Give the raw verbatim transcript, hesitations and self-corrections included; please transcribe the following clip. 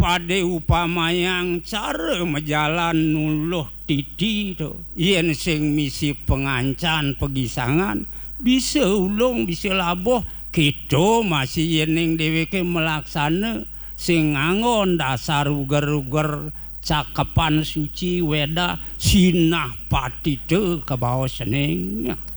pade upamayang cara mejalan nuluh titi to yen sing misi pengancan pegisangan bisa ulung bisa labuh kita masih yening dheweke melaksana sing ngangon dasar uger-uger cakepan suci weda sinah patite kebawa seneng.